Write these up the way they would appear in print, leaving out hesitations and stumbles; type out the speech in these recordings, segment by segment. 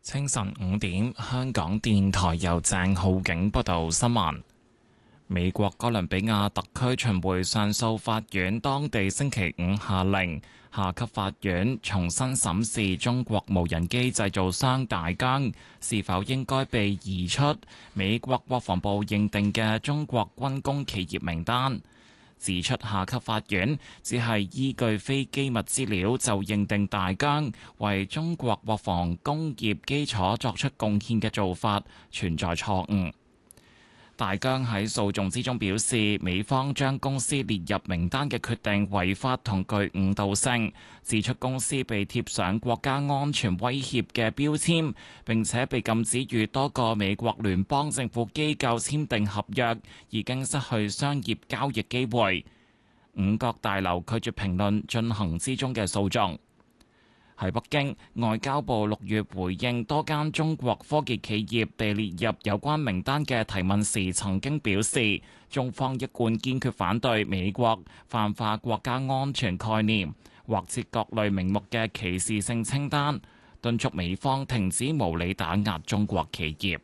清晨5點，香港電台由鄭浩景報道新聞。美國哥倫比亞特區巡迴上訴法院當地星期五下令，下級法院重新審視中國無人機製造商大疆是否應該被移出美國國防部認定嘅中國軍工企業名單。指出下級法院只係依據非機密資料就認定大疆為中國國防工業基礎作出貢獻嘅做法存在錯誤。大疆喺訴訟之中表示，美方將公司列入名單嘅決定違法同具誤導性，指出公司被貼上國家安全威脅嘅標籤，並且被禁止與多個美國聯邦政府機構簽訂合約，已經失去商業交易機會。五角大樓拒絕評論進行之中嘅訴訟。喺北京，外交部6月回應多間中國科技企業被列入有關名單嘅提問時，曾經表示，中方一貫堅決反對美國泛化國家安全概念，或設各類名目嘅歧視性清單，敦促美方停止無理打壓中國企業。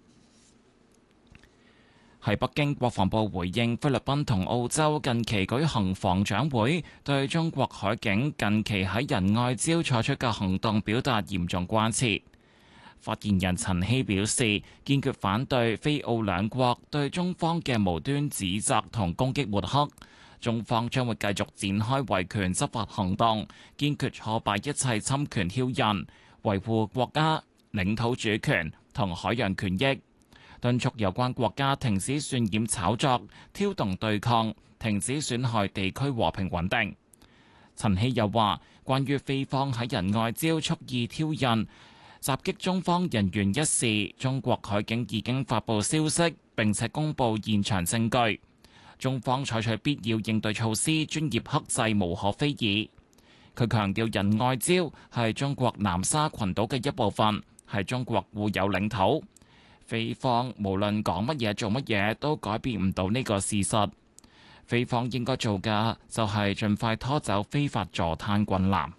喺北京，國防部回應菲律賓同澳洲近期舉行防長會，對中國海警近期喺仁愛礁採取嘅行動表達嚴重關切。發言人陳希表示，堅決反對菲澳兩國對中方嘅無端指責同攻擊抹黑，中方將會繼續展開維權執法行動，堅決挫敗一切侵權挑釁，維護國家領土主權同海洋權益。敦促有關國家停止渲染炒作、挑動對抗，停止損害地區和平穩定。陳希又話，關於菲方喺仁愛礁蓄意挑釁、襲擊中方人員一事，中國海警已經發布消息，並且公布現場證據。中方採取必要應對措施，專業克制，無可非議。佢強調，仁愛礁係中國南沙群島嘅一部分，係中國固有領土。菲方無論講乜嘢做乜嘢都改變唔到呢個事實。菲方應該做嘅就係盡快拖走非法坐灘軍艦。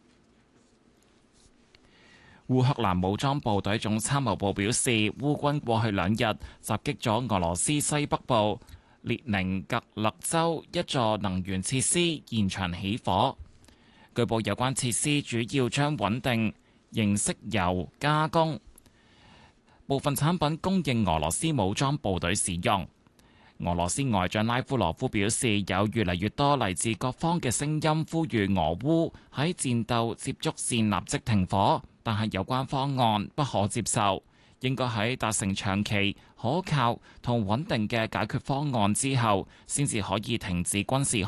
烏克蘭武裝部隊總參謀部表示，烏軍過去2日襲擊咗俄羅斯西北部列寧格勒州一座能源設施，現場起火。據報有關設施主要將穩定型石油加工，部分產品供應俄羅斯武裝部隊使用。俄羅斯外長拉夫羅夫表示，有越嚟越多嚟自各方嘅聲音呼籲俄烏喺戰鬥接觸線立即停火，但係有關方案不可接受，應該喺達成長期可靠同穩定嘅解決方案之後，先至可以停止軍事